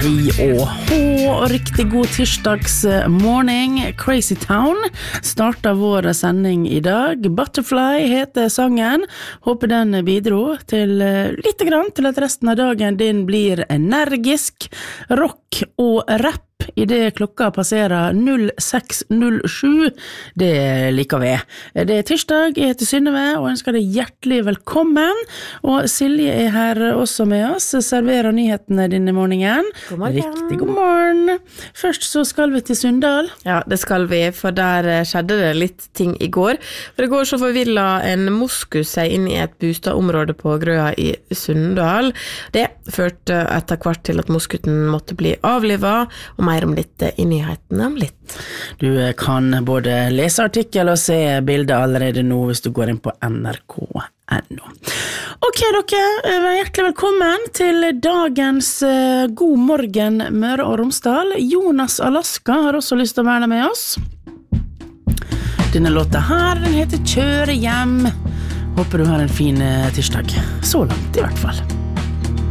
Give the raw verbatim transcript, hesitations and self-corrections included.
Hei og hå, og riktig god tirsdagsmorgen. Crazy Town starter vår sending i dag. Butterfly heter sangen. Håper den bidro til litt grann til at resten av dagen din blir energisk. Rock og rap i det klokka passerer null seks null sju. Det liker vi. Det er tirsdag, jeg heter Synnøve og ønsker deg hjertelig velkommen. Og Silje er her også med oss, serverer nyhetene denne morgenen. God morgen. Riktig god morgen. Først så skal vi til Sunndal. Ja, det skal vi, for der skjedde det litt ting i går. For i går så forvilla en moskus seg inn i et bostadområde på Grøa i Sunndal. Det førte etter hvert til at moskuten måtte bli avlivet, og mer om litt i nyhetene om litt. Du kan både lese artikkel og se bilder allerede nå hvis du går inn på N R K punktum N O. Ok, dere, hjertelig velkommen til dagens uh, God morgen Møre og Romsdal. Jonas Alaska har også lyst til å være med oss. Denne låta her, den heter Kjøre hjem. Håper du har en fin uh, tirsdag. Så langt i hvert fall.